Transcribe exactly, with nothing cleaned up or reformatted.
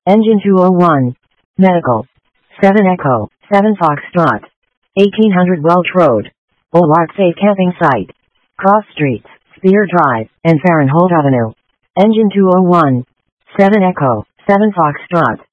Engine two oh one. Medical. seven Echo, seven Foxtrot. eighteen hundred Welch Road. Old Lark Safe Camping Site. Cross Streets, Spear Drive, and Farrenholt Avenue. Engine two oh one. seven Echo, seven Foxtrot.